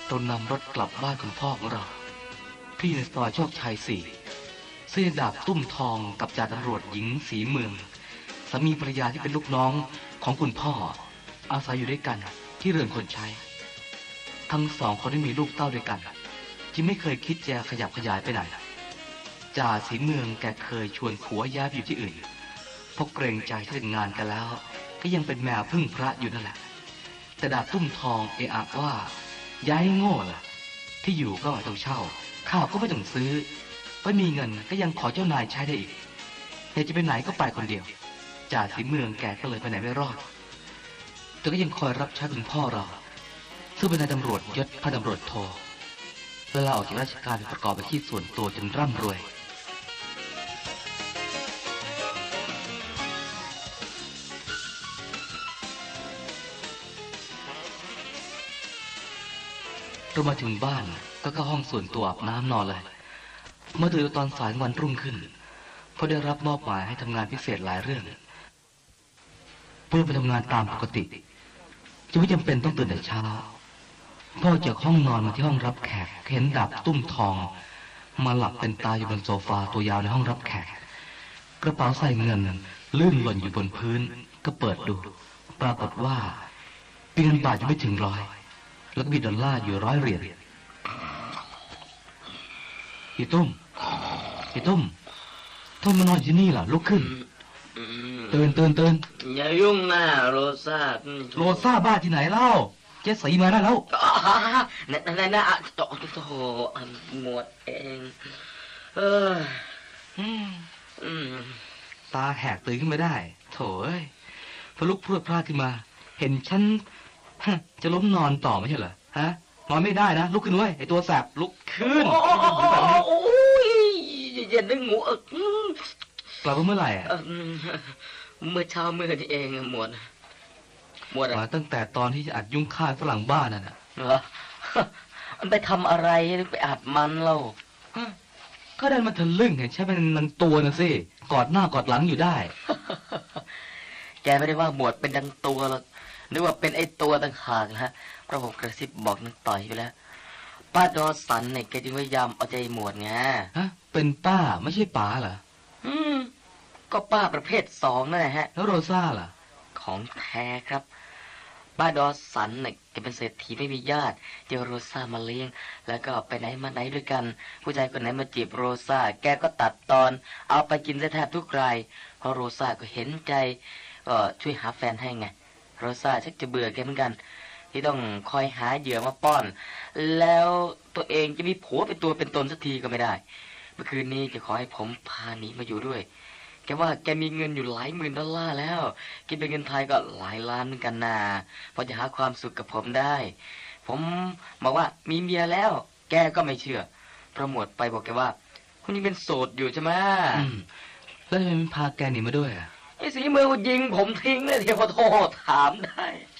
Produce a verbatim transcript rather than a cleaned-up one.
เรานำรถกลับบ้านคุณพ่อของเราที่ในซอยโชคชัยสี่ซึ่งดาบตุ้มทองกับจ่าตำรวจหญิงสีเมืองสามีภรรยาที่เป็นลูกน้องของคุณพ่ออาศัยอยู่ด้วยกันที่เรือนคนใช้ทั้งสองคนได้มีลูกเต้าด้วยกันที่ไม่เคยคิดจะขยับขยายไปไหนจ่าสีเมืองแกเคยชวนผัวย้ายไปอยู่ที่อื่นเพราะเกรงใจที่แต่งงานกันแล้วก็ยังเป็นแมวพึ่งพระอยู่นั่นแหละแต่ดาบตุ้มทองเอะอะว่าย้ายโง่ล่ะที่อยู่ก็ไม่ต้องเช่าข้าวก็ไม่ต้องซื้อไม่มีเงินก็ยังขอเจ้านายใช้ได้อีกอยากจะไปไหนก็ไปคนเดียวจ่าสีเมืองแกก็เลยไปไหนไม่รอดแต่ก็ยังคอยรับใช้คุณพ่อเราซึ่งเป็นนายตำรวจยศพันตำรวจโทเวลาออกจากราชการประกอบอาชีพส่วนตัวจนร่ำรวยเรามาถึงบ้านก็เข้าห้องส่วนตัวอาบน้ำนอนเลยเมื่อตื่นตอนสายวันรุ่งขึ้นเพราะได้รับมอบหมายให้ทำงานพิเศษหลายเรื่องเพื่อไปทำงานตามปกติจะไม่จำเป็นต้องตื่นแต่เช้าพ่อจากห้องนอนมาที่ห้องรับแขกเห็นดาบตุ้มทองมาหลับเป็นตายอยู่บนโซฟาตัวยาวในห้องรับแขกกระเป๋าใส่เงินลื่นหล่นอยู่บนพื้นก็เปิดดูปรากฏว่ามีเงินบาทยังไม่ถึงร้อยแล้วก็มีดอลลาร์อยู่ร้อยเหรียญพี่ตุ้มพี่ตุ้มทำไมมานอนที่นี่ล่ะลุกขึ้นเตือนเตือนเตือนอย่ายุ่งนะโรซ่าโรซ่าบ้าที่ไหนเล่าเจ๊สีมาได้แล้วนั่นนั่นนะโอ้โหหมดเองเออตาแหกตื่นขึ้นมาได้โถ่เอ้ยพอลุกพรวดพลาดขึ้นมาเห็นฉันจะล้มนอนต่อไม่ใช่เหรอฮะนอนไม่ได้นะลุกขึ้นไว้ไอตัวแสบลุกขึ้นโอ้ยอย่าดึงหัวกลับมาเมื่อไหร่อ่ะเมื่อเช้าเมื่อนี้เองหมดหมดมาตั้งแต่ตอนที่จะอัดยุ่งฆ่าฝรั่งบ้านน่ะนะเหรอมันไปทำอะไรไปอัดมันเล่าก็ได้มันทะลึ่งเห็นใช่เป็นมันตัวน่ะสิกอดหน้ากอดหลังอยู่ได้แกไม่ได้ว่าหมวดเป็นดังตัวหรอกนึกว่าเป็นไอ้ตัวต่างหากนะฮะเพราะผมกระซิบบอกนักต่อยไปแล้วป้าดอสันเนี่ยแกจึงพยายามเอาใจหมวดไงฮะเป็นป้าไม่ใช่ป๋าเหรออืมก็ป้าประเภทสองนั่นแหละฮะแล้วโรซ่าล่ะของแท้ครับป้าดอสันเนี่ยแกเป็นเศรษฐีไม่มีญาติเจอโรซ่ามาเลี้ยงแล้วก็ไปไหนมาไหนด้วยกันผู้ชายคนไหนมาจีบโรซ่าแกก็ตัดตอนเอาไปกินแทบทุกรายเพราะโรซ่าก็เห็นใจก็ช่วยหาแฟนให้ไงโรซ่าชักจะเบื่อแกเหมือนกันที่ต้องคอยหาเหยื่อมาป้อนแล้วตัวเองจะมีผัวเป็นตัวเป็นตนสักทีก็ไม่ได้เมื่อคืนนี้จะขอให้ผมพาหนีมาอยู่ด้วยแกว่าแกมีเงินอยู่หลายหมื่นดอลลาร์แล้วคิดเป็นเงินไทยก็หลายล้านเหมือนกันนาพอจะหาความสุขกับผมได้ผมบอกว่ามีเมียแล้วแกก็ไม่เชื่อโปรโมทไปบอกแกว่าคุณยังเป็นโสดอยู่ใช่ไหมแล้วทำไมพาแกหนีมาด้วยอ่ะไอ้สีมือยิงผมทิ้งเลยที่ขอโทษถามได้